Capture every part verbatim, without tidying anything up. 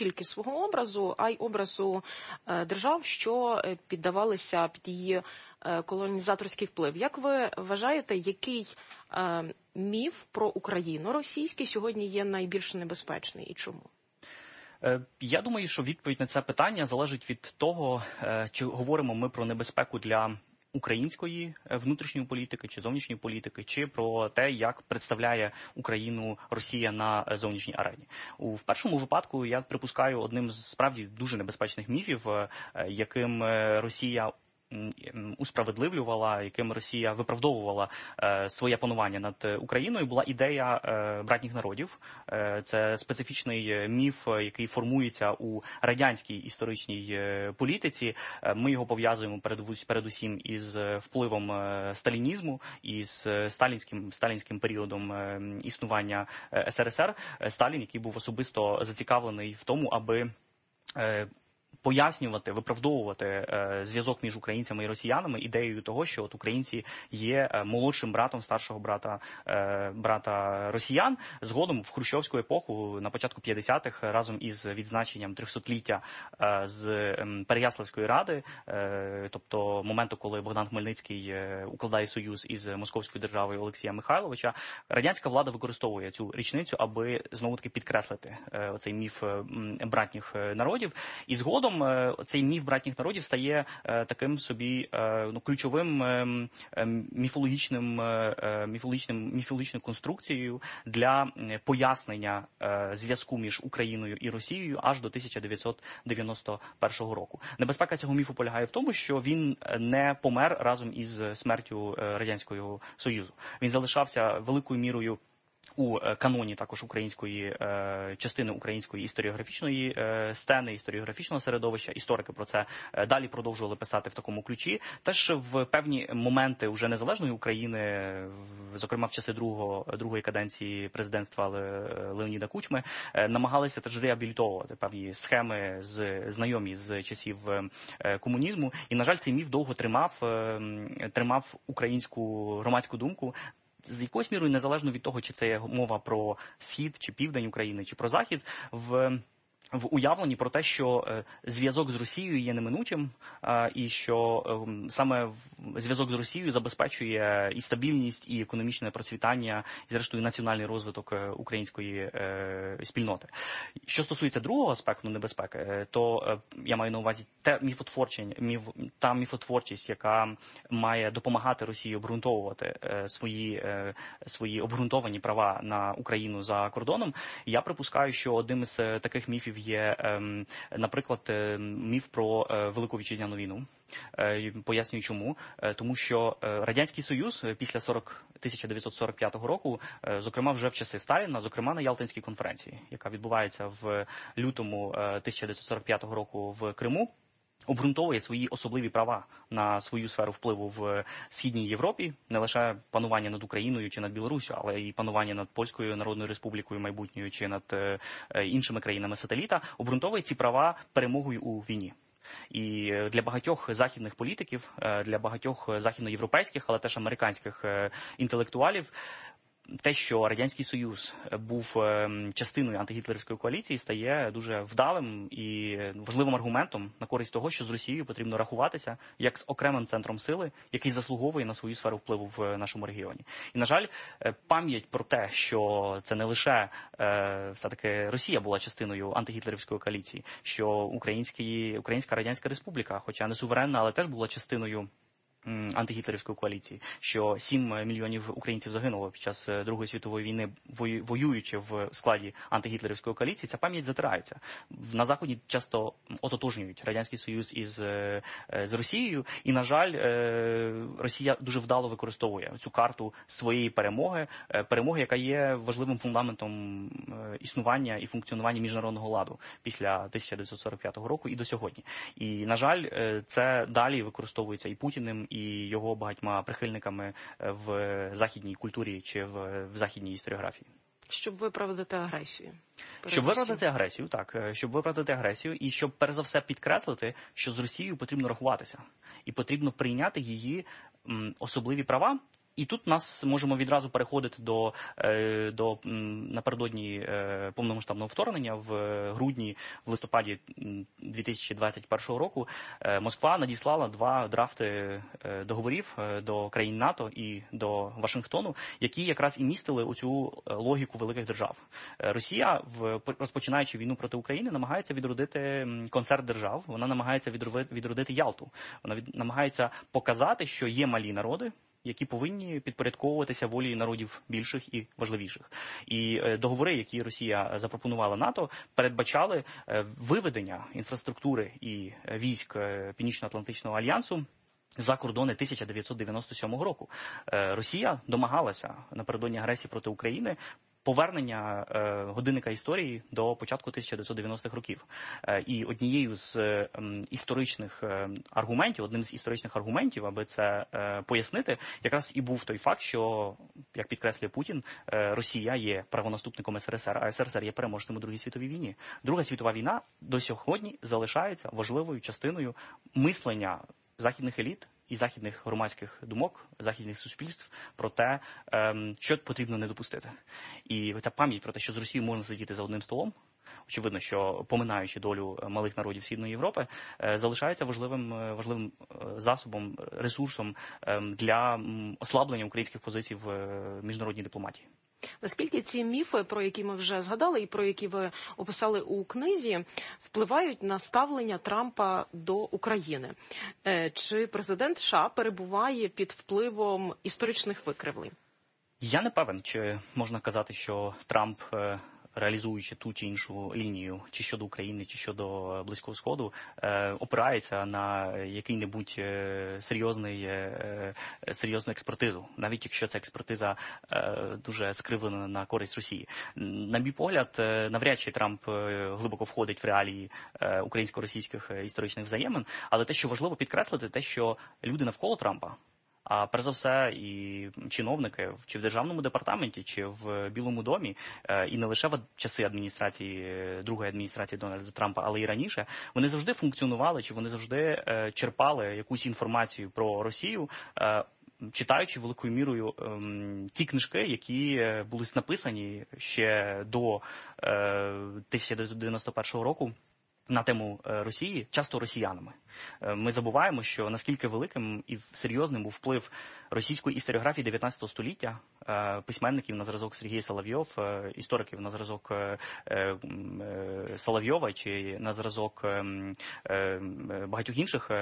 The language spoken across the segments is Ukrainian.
тільки свого образу, а й образу держав, що піддавалися під її колонізаторський вплив. Як ви вважаєте, який міф про Україну російський сьогодні є найбільш небезпечний і чому? Я думаю, що відповідь на це питання залежить від того, чи говоримо ми про небезпеку для української внутрішньої політики чи зовнішньої політики, чи про те, як представляє Україну Росія на зовнішній арені. У в першому випадку я припускаю одним з справді дуже небезпечних міфів, яким Росія усправедливлювала, яким Росія виправдовувала е, своє панування над Україною, була ідея е, братніх народів. Е, це специфічний міф, який формується у радянській історичній е, політиці. Е, ми його пов'язуємо передусім із впливом е, сталінізму, із сталінським, сталінським періодом е, існування е, СРСР. Сталін, який був особисто зацікавлений в тому, аби е, пояснювати, виправдовувати е, зв'язок між українцями і росіянами ідеєю того, що от українці є е, молодшим братом старшого брата е, брата росіян. Згодом в хрущовську епоху на початку п'ятдесятих разом із відзначенням трьохсотліття е, з е, Переяславської ради, е, тобто моменту, коли Богдан Хмельницький е, укладає союз із Московською державою Олексія Михайловича, радянська влада використовує цю річницю, аби знову таки підкреслити е, оцей міф е, братніх народів. І згодом цей міф братніх народів стає е, таким собі е, ну, ключовим е, е, міфологічним, е, міфологічним, міфологічною конструкцією для пояснення е, зв'язку між Україною і Росією аж до тисяча дев'ятсот дев'яносто першого року. Небезпека цього міфу полягає в тому, що він не помер разом із смертю Радянського Союзу. Він залишався великою мірою у каноні також української е, частини української історіографічної е, сцени, історіографічного середовища. Історики про це е, далі продовжували писати в такому ключі. Теж в певні моменти вже незалежної України, в, зокрема в часи другого, другої каденції президентства Леоніда Кучми, е, намагалися теж реабілітовувати певні схеми з знайомі з часів е, комунізму. І, на жаль, цей міф довго тримав, е, тримав українську громадську думку. З якоюсь мірою, незалежно від того, чи це мова про схід, чи південь України, чи про захід, в в уявленні про те, що е, зв'язок з Росією є неминучим, е, і що е, саме зв'язок з Росією забезпечує і стабільність, і економічне процвітання, і зрештою національний розвиток української е, спільноти. Що стосується другого аспекту небезпеки, е, то е, я маю на увазі те міфотворчення, міф, та міфотворчість, яка має допомагати Росії обґрунтовувати е, свої, е, свої обґрунтовані права на Україну за кордоном. Я припускаю, що одним із таких міфів є, наприклад, міф про Велику Вітчизняну війну. Пояснюю чому. Тому що Радянський Союз після тисяча дев'ятсот сорок п'ятого року, зокрема вже в часи Сталіна, зокрема на Ялтинській конференції, яка відбувається в лютому тисяча дев'ятсот сорок п'ятого року в Криму, обґрунтовує свої особливі права на свою сферу впливу в Східній Європі, не лише панування над Україною чи над Білоруссю, але і панування над Польською Народною Республікою майбутньою чи над е, іншими країнами сателіта, обґрунтовує ці права перемогою у війні. І для багатьох західних політиків, для багатьох західноєвропейських, але теж американських інтелектуалів, те, що Радянський Союз був частиною антигітлерівської коаліції, стає дуже вдалим і важливим аргументом на користь того, що з Росією потрібно рахуватися як з окремим центром сили, який заслуговує на свою сферу впливу в нашому регіоні. І, на жаль, пам'ять про те, що це не лише все-таки Росія була частиною антигітлерівської коаліції, що Українська Радянська Республіка, хоча не суверенна, але теж була частиною антигітлерівської коаліції, що сім мільйонів українців загинуло під час Другої світової війни, воюючи в складі антигітлерівської коаліції, ця пам'ять затирається. На Заході часто ототожнюють Радянський Союз із з Росією, і, на жаль, Росія дуже вдало використовує цю карту своєї перемоги, перемоги, яка є важливим фундаментом існування і функціонування міжнародного ладу після тисяча дев'ятсот сорок п'ятого року і до сьогодні. І, на жаль, це далі використовується і Путіним, і його багатьма прихильниками в західній культурі чи в, в західній історіографії. Щоб виправдати агресію. Щоб виправдати агресію, так. Щоб виправдати агресію і щоб, перш за все, підкреслити, що з Росією потрібно рахуватися. І потрібно прийняти її м, особливі права, І тут нас можемо відразу переходити до, до напередодні повномасштабного вторгнення в грудні, в листопаді дві тисячі двадцять першого року. Москва надіслала два драфти договорів до країн НАТО і до Вашингтону, які якраз і містили оцю логіку великих держав. Росія, розпочинаючи війну проти України, намагається відродити концерт держав, вона намагається відродити Ялту. Вона намагається показати, що є малі народи, які повинні підпорядковуватися волі народів більших і важливіших. І договори, які Росія запропонувала НАТО, передбачали виведення інфраструктури і військ Північно-Атлантичного альянсу за кордони тисяча дев'ятсот дев'яносто сьомого року. Росія домагалася напередодні агресії проти України повернення е, годинника історії до початку тисяча дев'ятсот дев'яностих років. Е, і однією з е, історичних е, аргументів, одним з історичних аргументів, аби це е, пояснити, якраз і був той факт, що, як підкреслює Путін, е, Росія є правонаступником ес ер ес ер, а ес ер ес ер є переможцем у Другій світовій війні. Друга світова війна до сьогодні залишається важливою частиною мислення західних еліт і західних громадських думок, західних суспільств про те, що потрібно не допустити. І ця пам'ять про те, що з Росією можна сидіти за одним столом, очевидно, що поминаючи долю малих народів Східної Європи, залишається важливим, важливим засобом, ресурсом для ослаблення українських позицій в міжнародній дипломатії. Наскільки ці міфи, про які ми вже згадали і про які ви описали у книзі, впливають на ставлення Трампа до України? Чи президент США перебуває під впливом історичних викривлень? Я не певен, чи можна казати, що Трамп, реалізуючи ту чи іншу лінію, чи щодо України, чи щодо Близького Сходу, опирається на який-небудь серйозний, серйозну експертизу, навіть якщо ця експертиза дуже скривлена на користь Росії. На мій погляд, навряд чи Трамп глибоко входить в реалії українсько-російських історичних взаємин, але те, що важливо підкреслити, те, що люди навколо Трампа, а перш за все і чиновники чи в Державному департаменті, чи в Білому домі, і не лише в часи адміністрації, другої адміністрації Дональда Трампа, але і раніше, вони завжди функціонували, чи вони завжди черпали якусь інформацію про Росію, читаючи великою мірою ті книжки, які були написані ще до тисяча дев'ятсот дев'яносто першого року, на тему Росії, часто росіянами. Ми забуваємо, що наскільки великим і серйозним був вплив російської історіографії дев'ятнадцятого століття, письменників на зразок Сергій Соловйов, істориків на зразок Соловйова чи на зразок багатьох інших,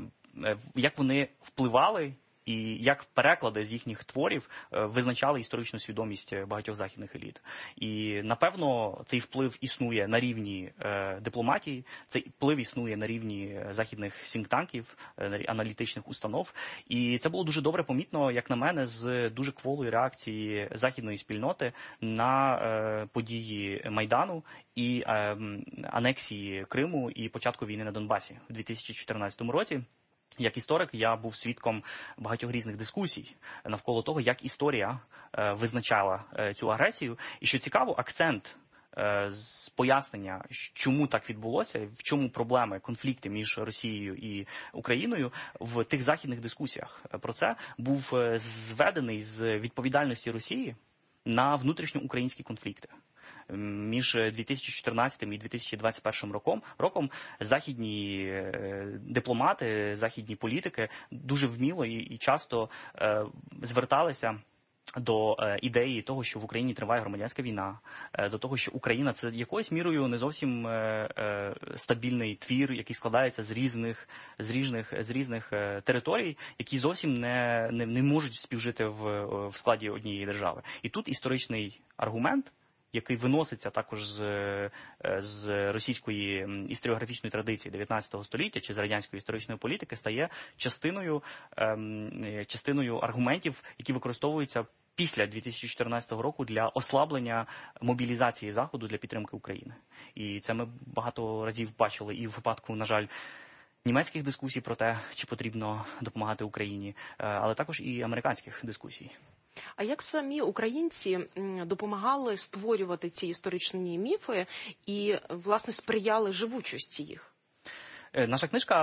як вони впливали і як переклади з їхніх творів визначали історичну свідомість багатьох західних еліт. І, напевно, цей вплив існує на рівні е, дипломатії, цей вплив існує на рівні західних сінктанків, е, аналітичних установ. І це було дуже добре помітно, як на мене, з дуже кволої реакції західної спільноти на е, події Майдану і е, анексії Криму і початку війни на Донбасі у дві тисячі чотирнадцятому році. Як історик я був свідком багатьох різних дискусій навколо того, як історія е, визначала е, цю агресію. І що цікаво, акцент е, з пояснення, чому так відбулося, в чому проблеми, конфлікти між Росією і Україною в тих західних дискусіях. Про це був зведений з відповідальності Росії на внутрішньоукраїнські конфлікти. Між дві тисячі чотирнадцятим і дві тисячі двадцять першим роком, роком західні дипломати, західні політики дуже вміло і, і часто е, зверталися до е, ідеї того, що в Україні триває громадянська війна, е, до того, що Україна – це якоюсь мірою не зовсім е, е, стабільний твір, який складається з різних, з різних, з різних е, територій, які зовсім не, не, не можуть співжити в, в складі однієї держави. І тут історичний аргумент, який виноситься також з, з російської історіографічної традиції дев'ятнадцятого століття чи з радянської історичної політики, стає частиною, ем, частиною аргументів, які використовуються після дві тисячі чотирнадцятого року для ослаблення мобілізації Заходу для підтримки України. І це ми багато разів бачили і в випадку, на жаль, німецьких дискусій про те, чи потрібно допомагати Україні, але також і американських дискусій. А як самі українці допомагали створювати ці історичні міфи і, власне, сприяли живучості їх? Наша книжка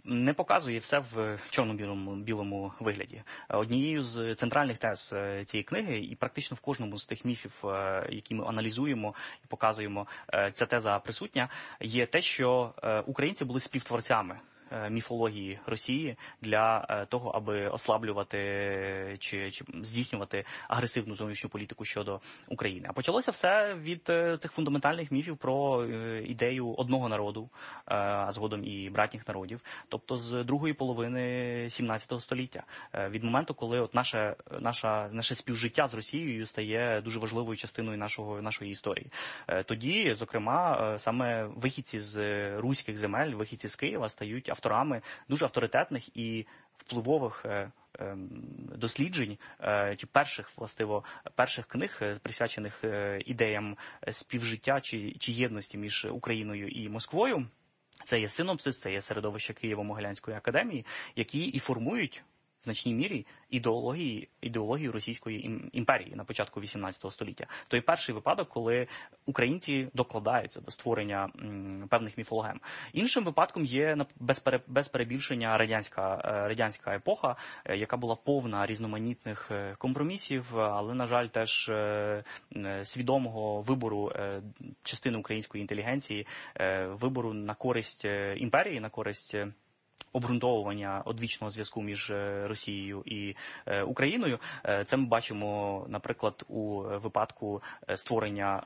не показує все в чорно-білому білому вигляді. Однією з центральних тез цієї книги, і практично в кожному з тих міфів, які ми аналізуємо і показуємо, ця теза присутня, є те, що українці були співтворцями міфології Росії для того, аби ослаблювати чи, чи здійснювати агресивну зовнішню політику щодо України. А почалося все від цих фундаментальних міфів про ідею одного народу, а згодом і братніх народів, тобто з другої половини сімнадцятого століття, від моменту, коли от наше, наша, наше співжиття з Росією стає дуже важливою частиною нашого, нашої історії. Тоді, зокрема, саме вихідці з руських земель, вихідці з Києва стають авторами дуже авторитетних і впливових досліджень, чи перших, властиво, перших книг, присвячених ідеям співжиття чи, чи єдності між Україною і Москвою. Це є синопсис, це є середовище Києво-Могилянської академії, які і формують в значній мірі ідеології, ідеологію Російської імперії на початку вісімнадцятого століття. Той перший випадок, коли українці докладаються до створення м, певних міфологем. Іншим випадком є без, пере, без перебільшення радянська, радянська епоха, яка була повна різноманітних компромісів, але, на жаль, теж е, свідомого вибору е, частини української інтелігенції, е, вибору на користь імперії, на користь обґрунтовування одвічного зв'язку між Росією і Україною. Це ми бачимо, наприклад, у випадку створення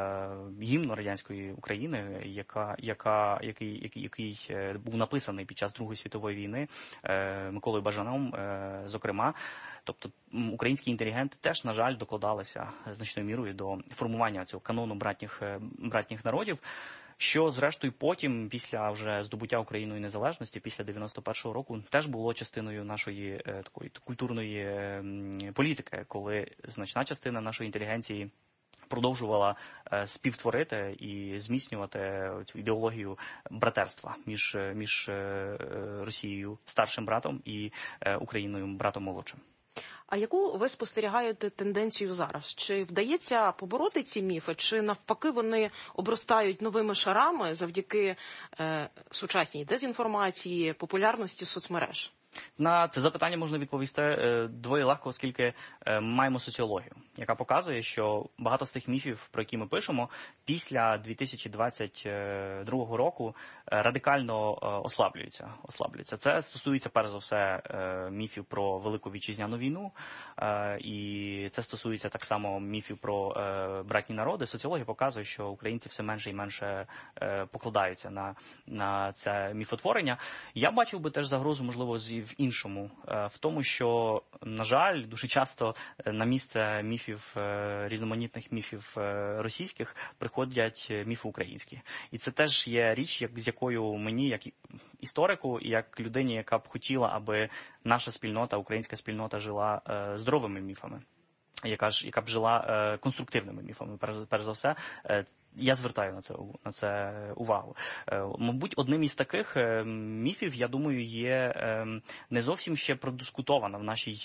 гімну радянської України, яка, яка, який, який, який був написаний під час Другої світової війни Миколою Бажаном, зокрема. Тобто українські інтелігенти теж, на жаль, докладалися значною мірою до формування цього канону братніх, братніх народів, що, зрештою, потім, після вже здобуття Україною незалежності, після дев'яносто першого року, теж було частиною нашої е, такої культурної е, політики, коли значна частина нашої інтелігенції продовжувала е, співтворити і зміцнювати цю ідеологію братерства між, між е, Росією старшим братом і е, Україною братом молодшим. А яку ви спостерігаєте тенденцію зараз? Чи вдається побороти ці міфи, чи навпаки вони обростають новими шарами завдяки е, сучасній дезінформації, популярності соцмереж? На це запитання можна відповісти двоє легко, оскільки маємо соціологію, яка показує, що багато з тих міфів, про які ми пишемо, після дві тисячі двадцять другого року радикально ослаблюються. ослаблюються. Це стосується, перш за все, міфів про Велику Вітчизняну війну, і це стосується так само міфів про братні народи. Соціологія показує, що українці все менше і менше покладаються на, на це міфотворення. Я бачив би теж загрозу, можливо, з в іншому, в тому, що, на жаль, дуже часто на місце міфів, різноманітних міфів російських приходять міфи українські. І це теж є річ, як, з якою мені, як історику, і як людині, яка б хотіла, аби наша спільнота, українська спільнота жила здоровими міфами, яка ж, яка б жила конструктивними міфами, перш, перш за все. Я звертаю на це, на це увагу. Мабуть, одним із таких міфів, я думаю, є не зовсім ще продискутована в нашій,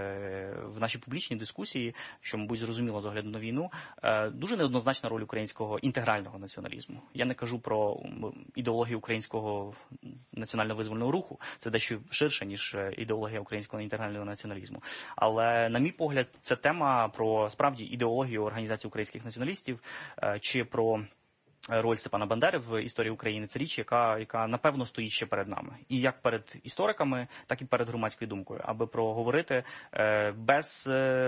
в нашій публічній дискусії, що, мабуть, зрозуміло з огляду на війну, дуже неоднозначна роль українського інтегрального націоналізму. Я не кажу про ідеологію українського національно-визвольного руху, це дещо ширше, ніж ідеологія українського інтегрального націоналізму. Але, на мій погляд, це тема про, справді, ідеологію Організації українських націоналістів, чи про роль Степана Бандери в історії України. Це річ, яка, яка напевно стоїть ще перед нами. І як перед істориками, так і перед громадською думкою. Аби проговорити без,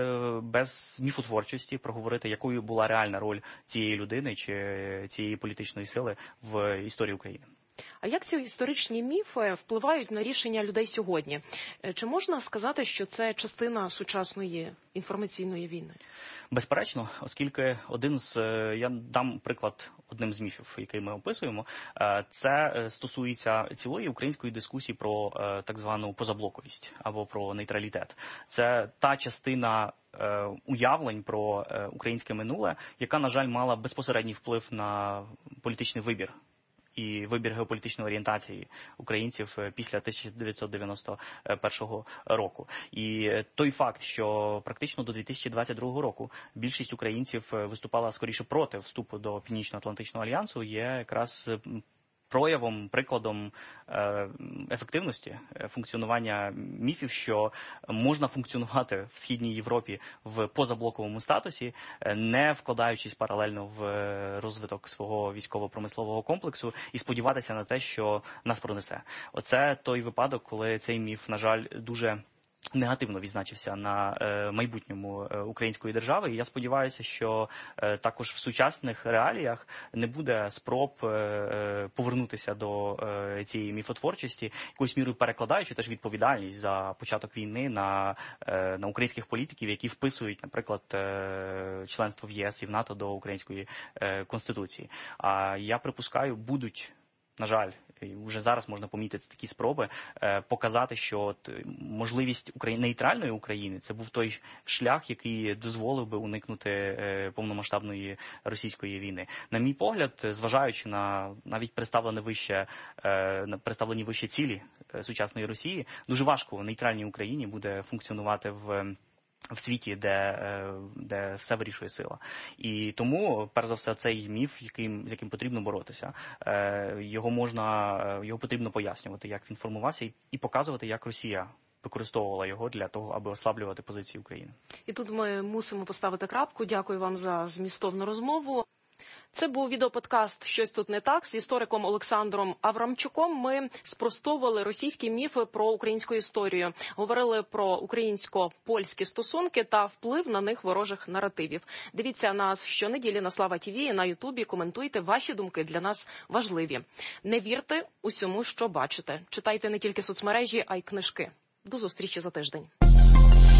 без міфотворчості, проговорити, якою була реальна роль цієї людини чи цієї політичної сили в історії України. А як ці історичні міфи впливають на рішення людей сьогодні? Чи можна сказати, що це частина сучасної інформаційної війни? Безперечно, оскільки один з, я дам приклад одним з міфів, який ми описуємо, це стосується цілої української дискусії про так звану позаблоковість або про нейтралітет. Це та частина уявлень про українське минуле, яка, на жаль, мала безпосередній вплив на політичний вибір і вибір геополітичної орієнтації українців після тисяча дев'ятсот дев'яносто першого року. І той факт, що практично до дві тисячі двадцять другого року більшість українців виступала скоріше проти вступу до Північно-Атлантичного альянсу, є якраз проявом, прикладом ефективності функціонування міфів, що можна функціонувати в Східній Європі в позаблоковому статусі, не вкладаючись паралельно в розвиток свого військово-промислового комплексу і сподіватися на те, що нас пронесе. Оце той випадок, коли цей міф, на жаль, дуже негативно відзначився на е, майбутньому е, української держави. І я сподіваюся, що е, також в сучасних реаліях не буде спроб е, е, повернутися до е, цієї міфотворчості, якоюсь мірою перекладаючи теж відповідальність за початок війни на, е, на українських політиків, які вписують, наприклад, е, членство в ЄС і в НАТО до української е, конституції. А я припускаю, будуть, на жаль, і вже зараз можна помітити такі спроби е, показати, що от можливість Украї... нейтральної України – це був той шлях, який дозволив би уникнути е, повномасштабної російської війни. На мій погляд, зважаючи на навіть представлені вище, е, представлені вище цілі е, сучасної Росії, дуже важко нейтральній Україні буде функціонувати в в світі, де, де все вирішує сила. І тому, перш за все, цей міф, яким, з яким потрібно боротися, його можна, його потрібно пояснювати, як він формувався, і, і показувати, як Росія використовувала його для того, аби ослаблювати позиції України. І тут ми мусимо поставити крапку. Дякую вам за змістовну розмову. Це був відеоподкаст «Щось тут не так» з істориком Олександром Аврамчуком. Ми спростовували російські міфи про українську історію, говорили про українсько-польські стосунки та вплив на них ворожих наративів. Дивіться нас щонеділі на Слава ТІВІ і на Ютубі, коментуйте, ваші думки для нас важливі. Не вірте усьому, що бачите. Читайте не тільки соцмережі, а й книжки. До зустрічі за тиждень.